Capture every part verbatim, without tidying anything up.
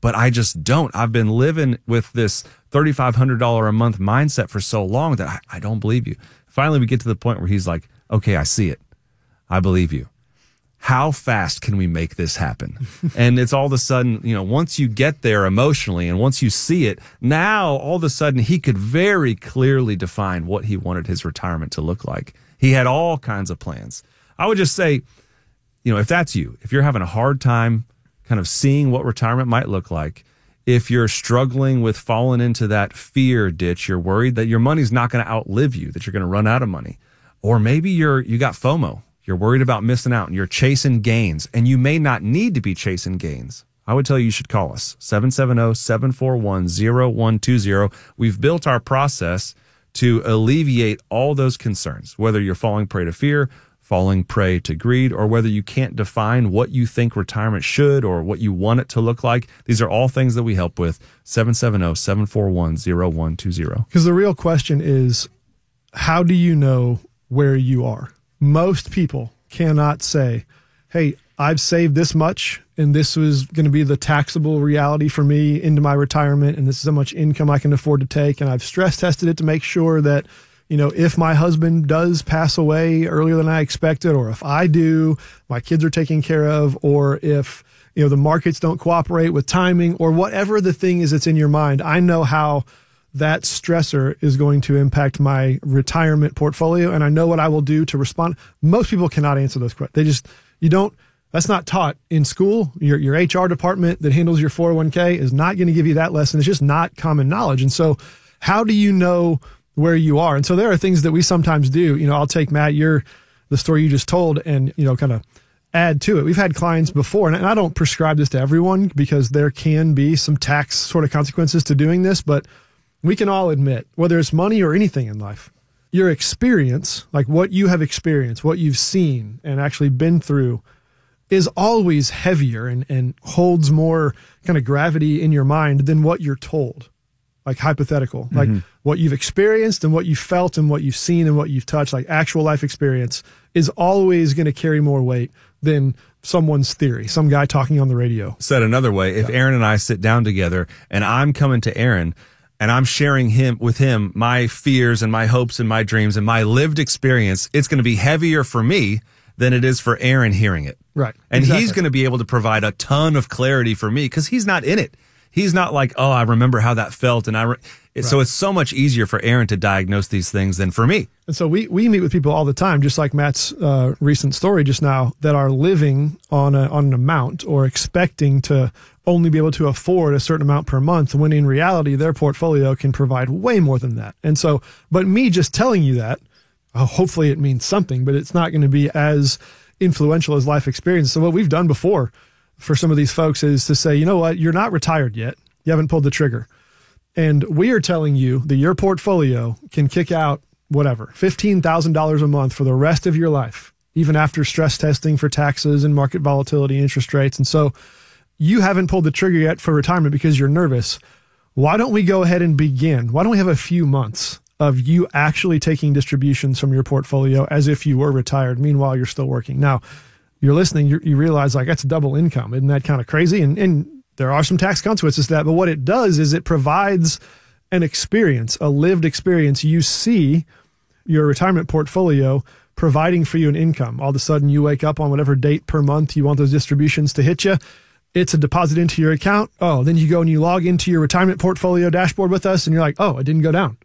but I just don't. I've been living with this thirty-five hundred dollars a month mindset for so long that I, I don't believe you. Finally, we get to the point where he's like, okay, I see it. I believe you. How fast can we make this happen? And it's all of a sudden, you know, once you get there emotionally and once you see it, now all of a sudden he could very clearly define what he wanted his retirement to look like. He had all kinds of plans. I would just say, you know, if that's you, if you're having a hard time kind of seeing what retirement might look like, if you're struggling with falling into that fear ditch, you're worried that your money's not going to outlive you, that you're going to run out of money, or maybe you're you got FOMO. You're worried about missing out and you're chasing gains, and you may not need to be chasing gains. I would tell you you should call us, seven seven zero, seven four one, zero one two zero. We've built our process to alleviate all those concerns, whether you're falling prey to fear, falling prey to greed, or whether you can't define what you think retirement should or what you want it to look like. These are all things that we help with. seven seven zero, seven four one, zero one two zero. Because the real question is, how do you know where you are? Most people cannot say, hey, I've saved this much and this was going to be the taxable reality for me into my retirement, and this is how much income I can afford to take, and I've stress tested it to make sure that, you know, if my husband does pass away earlier than I expected, or if I do, my kids are taken care of, or if, you know, the markets don't cooperate with timing, or whatever the thing is that's in your mind, I know how that stressor is going to impact my retirement portfolio, and I know what I will do to respond. Most people cannot answer those questions. They just, you don't, that's not taught in school. Your, your H R department that handles your four oh one k is not going to give you that lesson. It's just not common knowledge. And so how do you know where you are? And so there are things that we sometimes do. You know, I'll take, Matt, your, the story you just told, and, you know, kind of add to it. We've had clients before, and I don't prescribe this to everyone because there can be some tax sort of consequences to doing this, but we can all admit, whether it's money or anything in life, your experience, like what you have experienced, what you've seen and actually been through, is always heavier and, and holds more kind of gravity in your mind than what you're told, like hypothetical, mm-hmm. like what you've experienced and what you've felt and what you've seen and what you've touched, like actual life experience is always going to carry more weight than someone's theory, some guy talking on the radio. Said another way, if yeah. Aaron and I sit down together and I'm coming to Aaron and I'm sharing him with him my fears and my hopes and my dreams and my lived experience, it's going to be heavier for me than it is for Aaron hearing it. Right. And exactly. he's going to be able to provide a ton of clarity for me because he's not in it. He's not like, oh, I remember how that felt. And I, re-. Right. So it's so much easier for Aaron to diagnose these things than for me. And so we, we meet with people all the time, just like Matt's uh, recent story just now, that are living on a, on an amount or expecting to only be able to afford a certain amount per month, when in reality, their portfolio can provide way more than that. And so, but me just telling you that, uh, hopefully it means something, but it's not going to be as influential as life experience. So what we've done before for some of these folks is to say, you know what, you're not retired yet. You haven't pulled the trigger. And we are telling you that your portfolio can kick out whatever, fifteen thousand dollars a month for the rest of your life, even after stress testing for taxes and market volatility, interest rates. And so you haven't pulled the trigger yet for retirement because you're nervous. Why don't we go ahead and begin? Why don't we have a few months of you actually taking distributions from your portfolio as if you were retired? Meanwhile, you're still working. Now, you're listening, you're, you realize like that's double income. Isn't that kind of crazy? And, and there are some tax consequences to that. But what it does is it provides an experience, a lived experience. You see your retirement portfolio providing for you an income. All of a sudden, you wake up on whatever date per month you want those distributions to hit you. It's a deposit into your account. Oh, then you go and you log into your retirement portfolio dashboard with us, and you're like, oh, it didn't go down.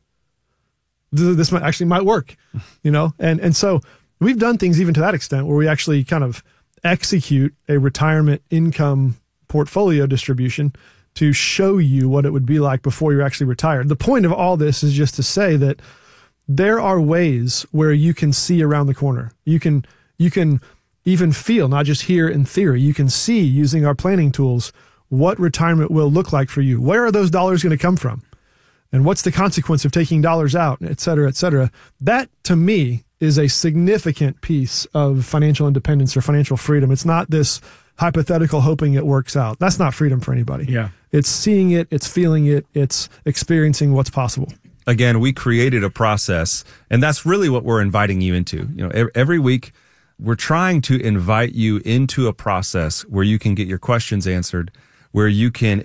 This might actually might work, you know? And, and so we've done things even to that extent where we actually kind of execute a retirement income portfolio distribution to show you what it would be like before you're actually retired. The point of all this is just to say that there are ways where you can see around the corner. You can, you can even feel, not just hear in theory, you can see using our planning tools what retirement will look like for you. Where are those dollars going to come from? And what's the consequence of taking dollars out, et cetera, et cetera. That, to me, is a significant piece of financial independence or financial freedom. It's not this hypothetical hoping it works out. That's not freedom for anybody. Yeah. It's seeing it, it's feeling it, it's experiencing what's possible. Again, we created a process, and that's really what we're inviting you into. You know, every week we're trying to invite you into a process where you can get your questions answered, where you can